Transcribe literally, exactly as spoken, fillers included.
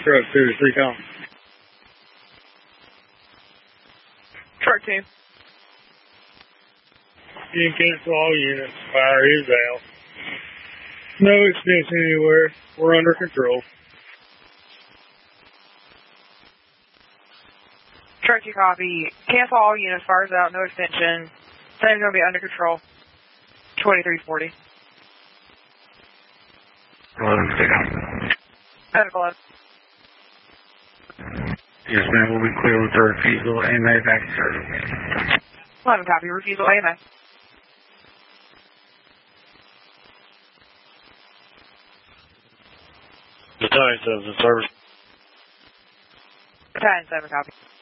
truck two to three com. Truck two. You can cancel all units. Fire is out. No extension anywhere. We're under control. Truck two copy. Cancel all units. Fire's out. No extension. Things going to be under control. twenty-three forty. eleven six. Medical eleven. Yes, ma'am. We'll be clear with the refusal. A M A back to service. eleven copy. Refusal A M A. Battalion seven in service. Battalion seven copy.